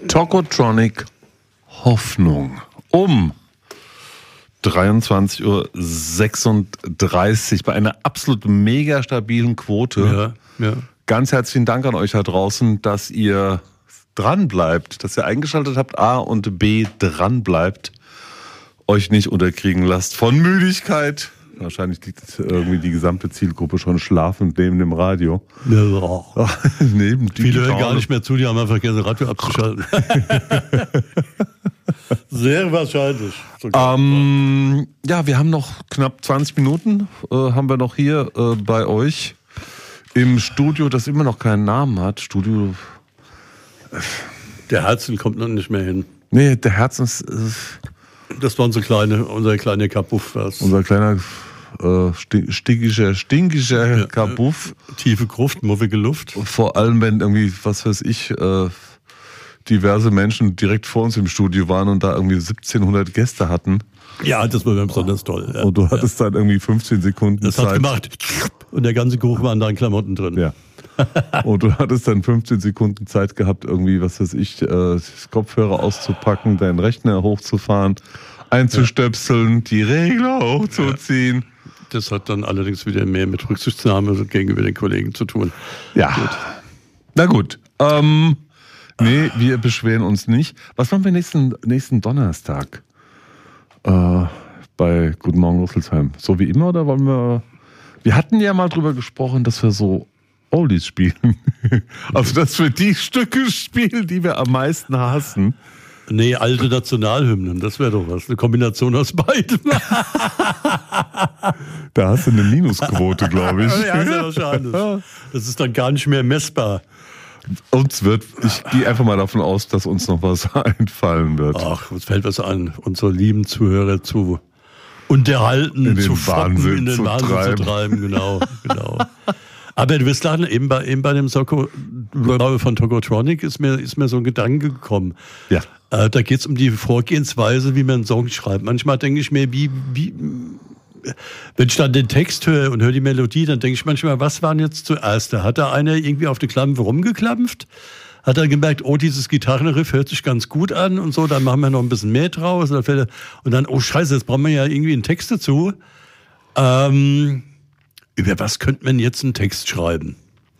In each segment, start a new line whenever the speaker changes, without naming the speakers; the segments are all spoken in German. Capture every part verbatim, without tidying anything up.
Tokotronic Hoffnung um dreiundzwanzig Uhr sechsunddreißig bei einer absolut mega stabilen Quote.
Ja, ja.
Ganz herzlichen Dank an euch da draußen, dass ihr dran bleibt, dass ihr eingeschaltet habt, A und B dran bleibt, euch nicht unterkriegen lasst von Müdigkeit. Wahrscheinlich liegt irgendwie die gesamte Zielgruppe schon schlafend neben dem Radio.
Ja.
neben
Viele hören gar nicht mehr zu, die haben einfach vergessen, Radio abzuschalten. Sehr wahrscheinlich.
Ähm, ja, wir haben noch knapp zwanzig Minuten, äh, haben wir noch hier äh, bei euch im Studio, das immer noch keinen Namen hat. Studio.
Der Herzen kommt noch nicht mehr hin.
Nee, der Herzen ist. Äh,
das war unser kleiner unser kleine Kabuff.
Unser kleiner äh, stinkischer, stinkischer ja, Kabuff.
Äh, tiefe Gruft, muffige Luft.
Und vor allem, wenn irgendwie, was weiß ich, äh, diverse Menschen direkt vor uns im Studio waren und da irgendwie siebzehnhundert Gäste hatten.
Ja, das war besonders toll. Ja.
Und du hattest ja. dann irgendwie fünfzehn Sekunden
das
Zeit.
Das hat gemacht. Und der ganze Geruch war in deinen Klamotten drin.
Ja. Und du hattest dann fünfzehn Sekunden Zeit gehabt, irgendwie, was weiß ich, äh, Kopfhörer auszupacken, deinen Rechner hochzufahren, einzustöpseln, ja. die Regler hochzuziehen.
Ja. Das hat dann allerdings wieder mehr mit Rücksichtnahme gegenüber den Kollegen zu tun.
Ja. Gut. Na gut. Ähm, nee, wir beschweren uns nicht. Was machen wir nächsten, nächsten Donnerstag? Äh, bei Guten Morgen Rüsselsheim. So wie immer, oder wollen wir... Wir hatten ja mal drüber gesprochen, dass wir so Oldies spielen. Also, dass wir die Stücke spielen, die wir am meisten hassen.
Nee, alte Nationalhymnen, das wäre doch was. Eine Kombination aus beidem.
Da hast du eine Minusquote, glaube ich.
Ja, sehr wahrscheinlich. Das ist dann gar nicht mehr messbar.
Uns wird, ich gehe einfach mal davon aus, dass uns noch was einfallen wird.
Ach, uns fällt was an, unsere lieben Zuhörer zu unterhalten,
in den
zu foppen,
Wahnsinn
in den
zu
Wahnsinn
treiben.
zu treiben. Genau, genau. Aber du wirst lachen, eben bei, eben bei dem Soko von Tokotronic ist mir, ist mir so ein Gedanke gekommen.
Ja.
Äh, da geht es um die Vorgehensweise, wie man einen Song schreibt. Manchmal denke ich mir, wie, wie, wenn ich dann den Text höre und höre die Melodie, dann denke ich manchmal, was war denn jetzt zuerst? Da hat da einer irgendwie auf die Klampfe rumgeklampft, hat dann gemerkt, oh, dieses Gitarrenriff hört sich ganz gut an und so, dann machen wir noch ein bisschen mehr draus. Und dann, oh scheiße, jetzt brauchen wir ja irgendwie einen Text dazu. Ähm, über was könnte man jetzt einen Text schreiben?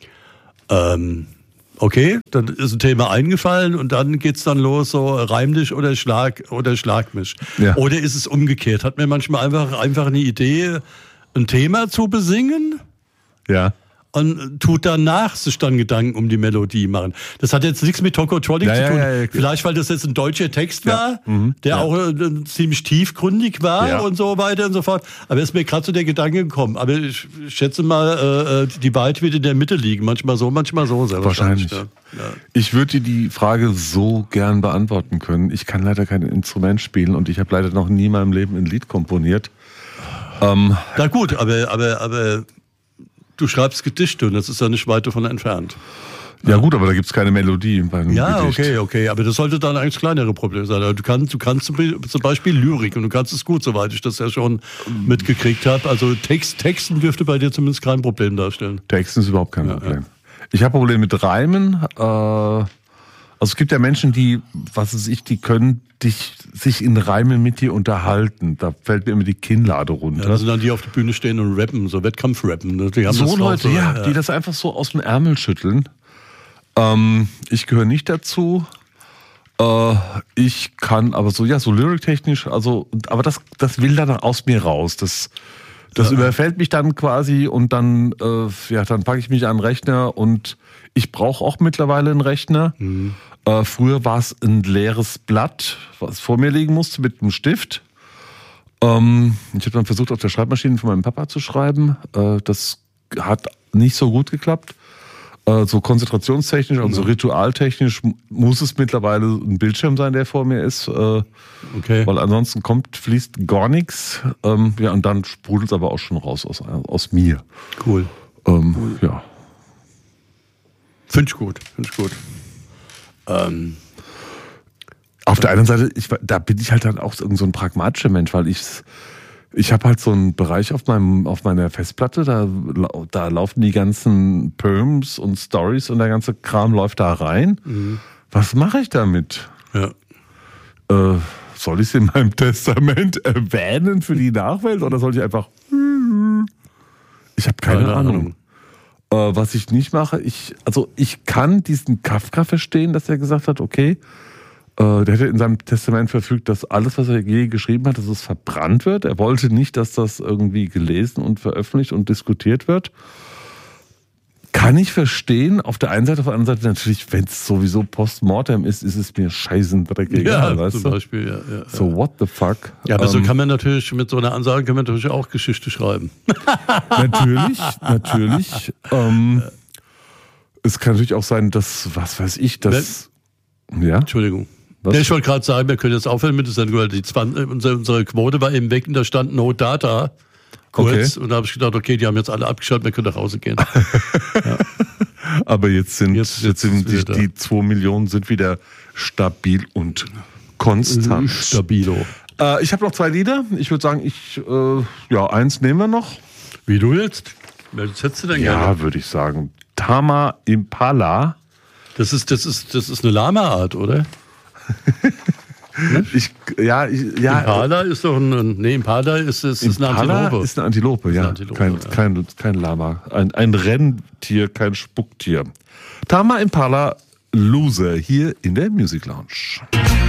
Ähm, okay, dann ist ein Thema eingefallen und dann geht's dann los, so reim dich oder schlag, oder schlag mich.
Ja.
Oder ist es umgekehrt? Hat man manchmal einfach, einfach eine Idee, ein Thema zu besingen?
Ja.
Und tut danach sich dann Gedanken um die Melodie machen. Das hat jetzt nichts mit Tokotronic
ja,
zu tun.
Ja, ja, ja.
Vielleicht, weil das jetzt ein deutscher Text
ja.
war,
mhm.
der
ja.
auch äh, ziemlich tiefgründig war
ja.
und so weiter und so fort. Aber ist mir gerade so der Gedanke gekommen. Aber ich schätze mal, äh, die Wahrheit wird in der Mitte liegen. Manchmal so, manchmal so. Sehr
wahrscheinlich.
wahrscheinlich. Ja. Ja.
Ich würde dir die Frage so gern beantworten können. Ich kann leider kein Instrument spielen und ich habe leider noch nie in meinem Leben ein Lied komponiert. Ähm,
Na gut, aber, aber, aber du schreibst Gedichte und das ist ja nicht weit davon entfernt.
Ja gut, aber da gibt es keine Melodie bei einem
Ja,
Gedicht.
okay, okay, aber das sollte dann eigentlich kleinere Problem sein. Du kannst, du kannst zum Beispiel Lyrik und du kannst es gut, soweit ich das ja schon mitgekriegt habe. Also Text, Texten dürfte bei dir zumindest kein Problem darstellen.
Texten ist überhaupt kein
Ja,
Problem.
ja.
Ich habe Probleme mit Reimen. Äh, also es gibt ja Menschen, die, was weiß ich, die können dich, sich in Reimen mit dir unterhalten. Da fällt mir immer die Kinnlade runter.
Ja, das sind dann die, die auf der Bühne stehen und rappen, so Wettkampfrappen. Die haben
so
das
Leute,
so,
ja,
ja,
die das einfach so aus dem Ärmel schütteln. Ähm, ich gehöre nicht dazu. Äh, ich kann aber so, ja, so lyriktechnisch, also, aber das, das will dann aus mir raus. Das, das ja. überfällt mich dann quasi und dann, äh, ja, dann packe ich mich an den Rechner und ich brauche auch mittlerweile einen Rechner.
Mhm.
Äh, früher war es ein leeres Blatt, was vor mir liegen musste mit einem Stift. Ähm, ich habe dann versucht, auf der Schreibmaschine von meinem Papa zu schreiben. Äh, das hat nicht so gut geklappt. Äh, so konzentrationstechnisch, also mhm. ritualtechnisch muss es mittlerweile ein Bildschirm sein, der vor mir ist. Äh,
okay.
Weil ansonsten kommt, fließt gar nichts. Ähm, ja, und dann sprudelt es aber auch schon raus aus, aus mir.
Cool.
Ähm,
cool.
Ja.
Finde ich gut, finde ich gut. Ähm,
Auf der einen Seite, ich, da bin ich halt dann auch so ein pragmatischer Mensch, weil ich, ich habe halt so einen Bereich auf meinem, auf meiner Festplatte, da, da laufen die ganzen Poems und Stories und der ganze Kram läuft da rein.
Mhm.
Was mache ich damit?
Ja.
Äh, soll ich es in meinem Testament erwähnen für die Nachwelt oder soll ich einfach... Ich habe keine, keine Ahnung. Ahnung. Äh, was ich nicht mache, ich, also ich kann diesen Kafka verstehen, dass er gesagt hat, okay, äh, der hätte in seinem Testament verfügt, dass alles, was er je geschrieben hat, dass es verbrannt wird. Er wollte nicht, dass das irgendwie gelesen und veröffentlicht und diskutiert wird. Kann ich verstehen, auf der einen Seite, auf der anderen Seite natürlich, wenn es sowieso postmortem ist, ist es mir scheißendreck egal,
ja,
weißt
zum
du?
Beispiel, ja, ja,
so, what the fuck?
Ja, aber
ähm,
so kann man natürlich, mit so einer Ansage kann man natürlich auch Geschichte schreiben.
Natürlich, natürlich. Ähm, es kann natürlich auch sein, dass, was weiß ich, dass... Ja?
Entschuldigung. Was? Ja, ich wollte gerade sagen, wir können jetzt aufhören mit der Sendung, weil die zwanzig, unsere, unsere Quote war eben weg und da stand No Data. Kurz, okay. Und da habe ich gedacht, okay, die haben jetzt alle abgeschaltet, wir können nach Hause gehen. Ja.
Aber jetzt sind, jetzt, jetzt sind die, die zwei Millionen sind wieder stabil und konstant.
Stabilo.
Äh, ich habe noch zwei Lieder. Ich würde sagen, ich äh, ja, eins nehmen wir noch.
Wie du jetzt? Was hättest du denn
ja,
gerne?
Ja, würde ich sagen. Tama Impala.
Das ist, das ist, das ist eine Lama-Art, oder?
Ich, ja, ich, ja.
Impala ist doch ein, nee, Impala ist, ist, ist eine Antilope.
ist eine Antilope, ja. Eine Antilope, kein, ja. Kein, kein Lama. Ein, ein Renntier, kein Spucktier. Tama Impala, Loser, hier in der Music Lounge.